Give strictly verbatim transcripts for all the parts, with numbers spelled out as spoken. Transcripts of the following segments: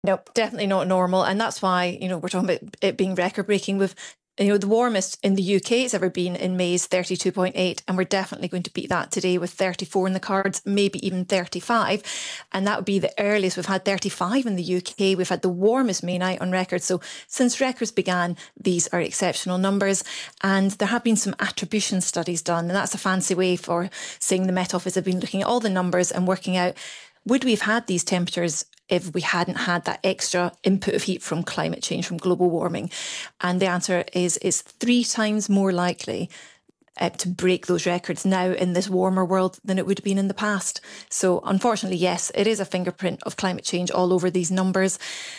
Nope, definitely not normal. And that's why, you know, we're talking about it being record breaking. With, you know, the warmest in the U K it's ever been in May is thirty-two point eight. And we're definitely going to beat that today with thirty-four in the cards, maybe even thirty-five. And that would be the earliest. We've had thirty-five in the U K. We've had the warmest May night on record. So since records began, these are exceptional numbers. And there have been some attribution studies done. And that's a fancy way for saying the Met Office have been looking at all the numbers and working out, would we have had these temperatures if we hadn't had that extra input of heat from climate change, from global warming? And the answer is it's three times more likely uh, to break those records now in this warmer world than it would have been in the past. So unfortunately, yes, it is a fingerprint of climate change all over these numbers.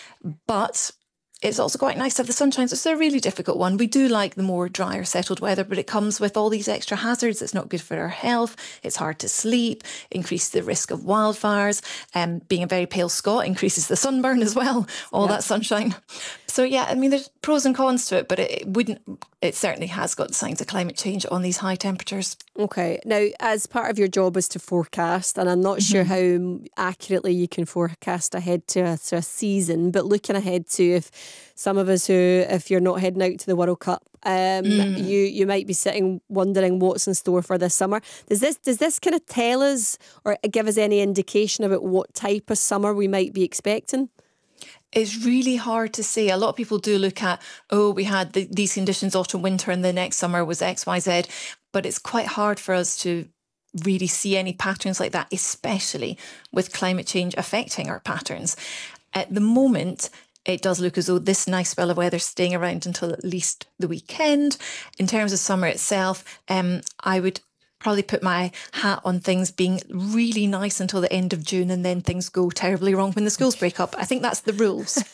But it's also quite nice to have the sunshine. So it's a really difficult one. We do like the more drier, settled weather, but it comes with all these extra hazards. It's not good for our health. It's hard to sleep, increases the risk of wildfires. Um, being a very pale Scot increases the sunburn as well, all yeah. that sunshine. So yeah, I mean, there's pros and cons to it, but it, it wouldn't, it certainly has got signs of climate change on these high temperatures. Okay. Now, as part of your job is to forecast, and I'm not mm-hmm. sure how accurately you can forecast ahead to a, to a season, but looking ahead to if some of us who, if you're not heading out to the World Cup, um, mm. you you might be sitting wondering what's in store for this summer. Does this does this kind of tell us or give us any indication about what type of summer we might be expecting? It's really hard to say. A lot of people do look at, oh, we had the, these conditions autumn, winter, and the next summer was X, Y, Z. But it's quite hard for us to really see any patterns like that, especially with climate change affecting our patterns. At the moment, it does look as though this nice spell of weather is staying around until at least the weekend. In terms of summer itself, um, I would probably put my hat on things being really nice until the end of June, and then things go terribly wrong when the schools break up. I think that's the rules.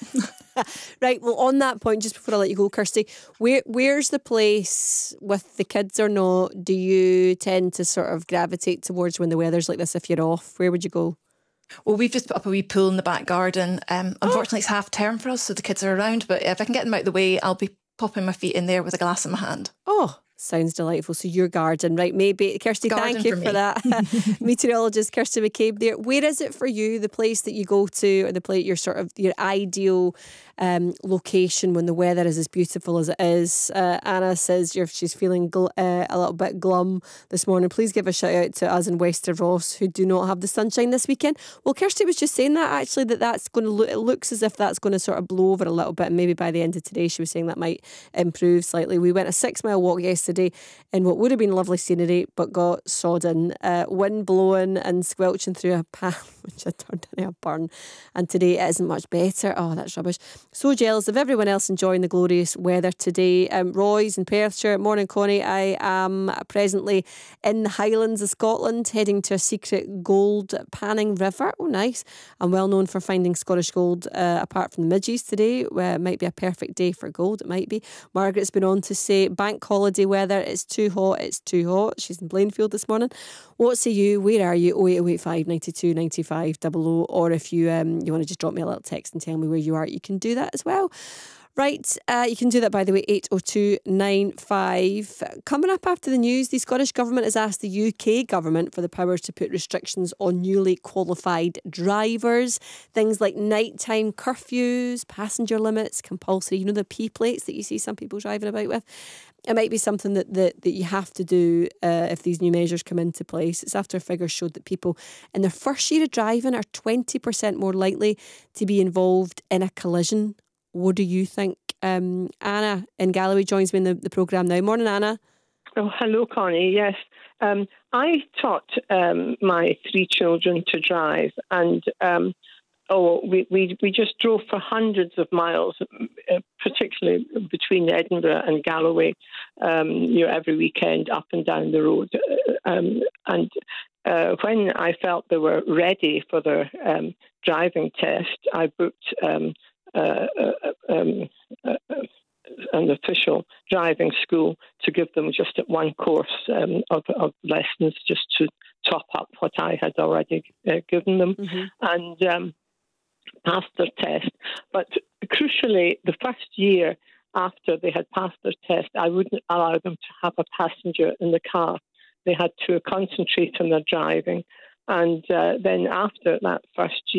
Right, well, on that point, just before I let you go, Kirsty, where where's the place with the kids or not do you tend to sort of gravitate towards when the weather's like this if you're off? Where would you go? Well, we've just put up a wee pool in the back garden. Um, unfortunately, oh. it's half term for us, so the kids are around, but if I can get them out of the way, I'll be popping my feet in there with a glass in my hand. Oh, sounds delightful. So your garden, right? Maybe Kirsty, garden thank you for, for that. Meteorologist Kirsty McCabe there. Where is it for you? The place that you go to, or the place your sort of your ideal um, location when the weather is as beautiful as it is? Uh, Anna says you're, she's feeling gl- uh, a little bit glum this morning. Please give a shout out to us in Wester Ross who do not have the sunshine this weekend. Well, Kirsty was just saying that actually that that's going to look. It looks as if that's going to sort of blow over a little bit, and maybe by the end of today, she was saying that might improve slightly. We went a six mile walk yesterday in what would have been lovely scenery, but got sodden, uh, wind blowing and squelching through a path, which had turned into a burn. And today it isn't much better. Oh, that's rubbish. So jealous of everyone else enjoying the glorious weather today. Um, Roy's in Perthshire. Morning, Connie. I am presently in the Highlands of Scotland, heading to a secret gold panning river. Oh, nice. I'm well known for finding Scottish gold, uh, apart from the midges today, where it might be a perfect day for gold. It might be. Margaret's been on to say, bank holiday weather, it's too hot, it's too hot. She's in Blainfield this morning. What say you? Where are you? oh eight oh eight five, nine two, nine five double oh. Or if you um you want to just drop me a little text and tell me where you are, you can do that as well. Right, uh, you can do that, by the way, eight oh two nine five. Coming up after the news, the Scottish Government has asked the U K Government for the powers to put restrictions on newly qualified drivers. Things like nighttime curfews, passenger limits, compulsory, you know, the P plates that you see some people driving about with. It might be something that, that, that you have to do uh, if these new measures come into place. It's after figures showed that people in their first year of driving are twenty percent more likely to be involved in a collision. What do you think? Um, Anna in Galloway joins me in the, the programme now. Morning, Anna. Oh, hello, Connie. Yes. Um, I taught um, my three children to drive, and um, oh, we, we, we just drove for hundreds of miles, uh, particularly between Edinburgh and Galloway, um, you know, every weekend up and down the road. Uh, um, and uh, when I felt they were ready for their um, driving test, I booked Um, Uh, uh, um, uh, an official driving school to give them just at one course um, of, of lessons just to top up what I had already uh, given them, mm-hmm. and um, passed their test. But crucially, the first year after they had passed their test, I wouldn't allow them to have a passenger in the car. They had to concentrate on their driving. And uh, then after that first year,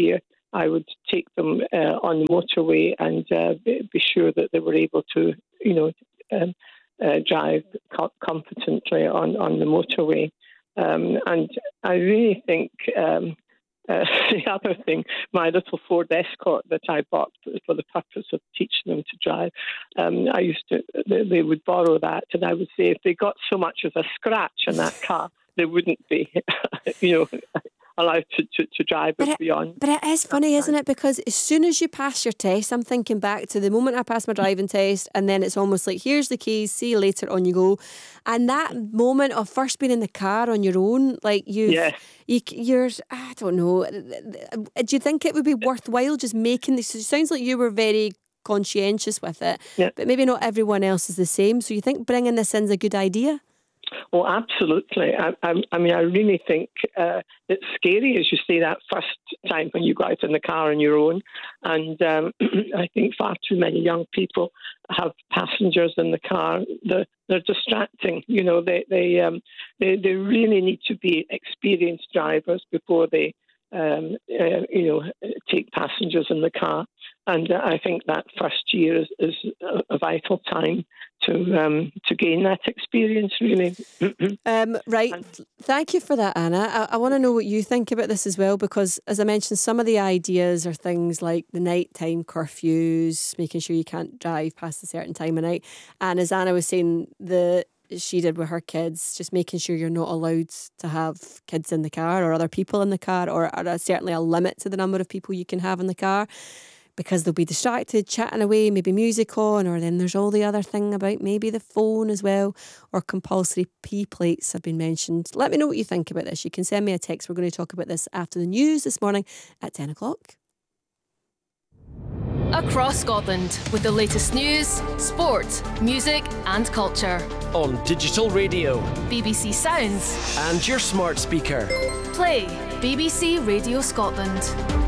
I would take them uh, on the motorway and uh, be sure that they were able to, you know, um, uh, drive co- competently on, on the motorway. Um, and I really think um, uh, the other thing, my little Ford Escort that I bought for the purpose of teaching them to drive, um, I used to, they, they would borrow that, and I would say if they got so much as a scratch in that car, they wouldn't be, you know, allowed to, to, to drive but it, it beyond. But it is funny, isn't it? Because as soon as you pass your test, I'm thinking back to the moment I passed my driving test, and then it's almost like, here's the keys, see you later, on you go. And that moment of first being in the car on your own, like you've, yeah. you, you're, I don't know, do you think it would be worthwhile just making this? It sounds like you were very conscientious with it, yeah. but maybe not everyone else is the same. So you think bringing this in is a good idea? Oh, absolutely. I, I, I mean, I really think uh, it's scary, as you say, that first time when you go out in the car on your own. And um, I think far too many young people have passengers in the car. They're, they're distracting. You know, they they, um, they they really need to be experienced drivers before they, um, uh, you know, take passengers in the car. And uh, I think that first year is, is a, a vital time to um, to gain that experience, really. um, right. And Thank you for that, Anna. I, I want to know what you think about this as well, because, as I mentioned, some of the ideas are things like the nighttime curfews, making sure you can't drive past a certain time of night. And as Anna was saying, the she did with her kids, just making sure you're not allowed to have kids in the car or other people in the car, or, or certainly a limit to the number of people you can have in the car, because they'll be distracted, chatting away, maybe music on, or then there's all the other thing about maybe the phone as well, or compulsory P plates have been mentioned. Let me know what you think about this. You can send me a text. We're going to talk about this after the news this morning at ten o'clock. Across Scotland, with the latest news, sport, music and culture. On digital radio, B B C Sounds and your smart speaker. Play B B C Radio Scotland.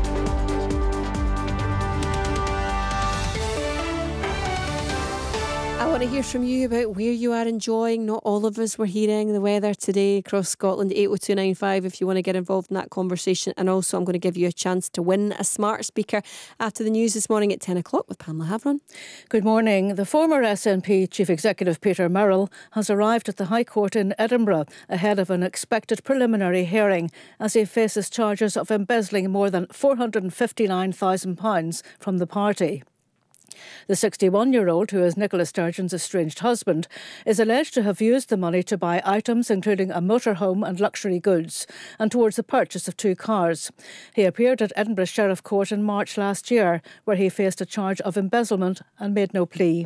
I want to hear from you about where you are enjoying. Not all of us were hearing the weather today across Scotland. eight oh two nine five if you want to get involved in that conversation. And also I'm going to give you a chance to win a smart speaker after the news this morning at ten o'clock with Pamela Havron. Good morning. The former S N P Chief Executive Peter Murrell has arrived at the High Court in Edinburgh ahead of an expected preliminary hearing as he faces charges of embezzling more than four hundred fifty-nine thousand pounds from the party. The sixty-one-year-old, who is Nicola Sturgeon's estranged husband, is alleged to have used the money to buy items including a motorhome and luxury goods, and towards the purchase of two cars. He appeared at Edinburgh Sheriff Court in March last year, where he faced a charge of embezzlement and made no plea.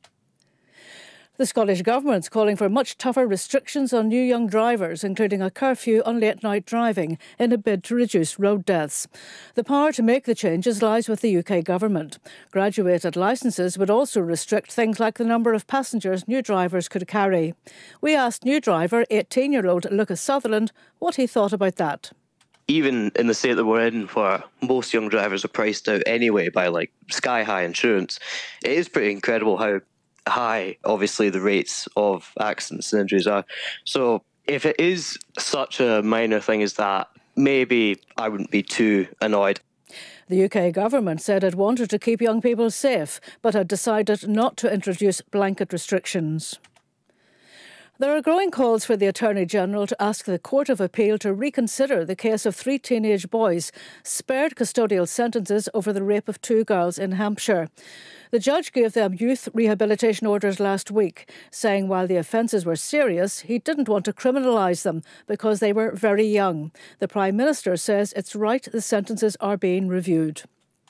The Scottish Government's calling for much tougher restrictions on new young drivers, including a curfew on late-night driving, in a bid to reduce road deaths. The power to make the changes lies with the U K Government. Graduated licences would also restrict things like the number of passengers new drivers could carry. We asked new driver, eighteen-year-old Lucas Sutherland, what he thought about that. Even in the state that we're in, where most young drivers are priced out anyway by like sky-high insurance, it is pretty incredible how high, obviously, the rates of accidents and injuries are. So if it is such a minor thing as that, maybe I wouldn't be too annoyed. The U K Government said it wanted to keep young people safe, but had decided not to introduce blanket restrictions. There are growing calls for the Attorney-General to ask the Court of Appeal to reconsider the case of three teenage boys spared custodial sentences over the rape of two girls in Hampshire. The judge gave them youth rehabilitation orders last week, saying while the offences were serious, he didn't want to criminalise them because they were very young. The Prime Minister says it's right the sentences are being reviewed.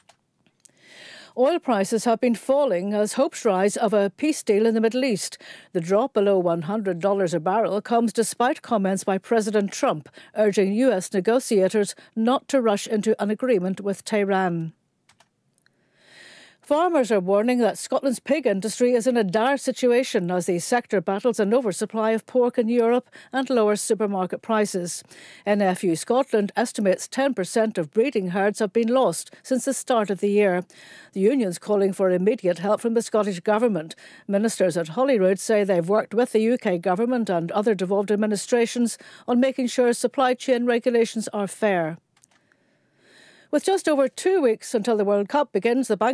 Oil prices have been falling as hopes rise of a peace deal in the Middle East. The drop below one hundred dollars a barrel comes despite comments by President Trump urging U S negotiators not to rush into an agreement with Tehran. Farmers are warning that Scotland's pig industry is in a dire situation as the sector battles an oversupply of pork in Europe and lower supermarket prices. N F U Scotland estimates ten percent of breeding herds have been lost since the start of the year. The union's calling for immediate help from the Scottish Government. Ministers at Holyrood say they've worked with the U K Government and other devolved administrations on making sure supply chain regulations are fair. With just over two weeks until the World Cup begins, the Bank